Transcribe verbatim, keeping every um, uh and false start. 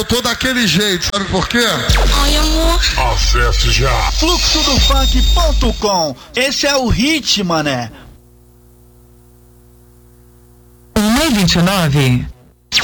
tô daquele jeito, sabe por quê? Ai, amor. Acesse já fluxo do funk ponto com. Esse é o hit, mané. um e vinte e nove.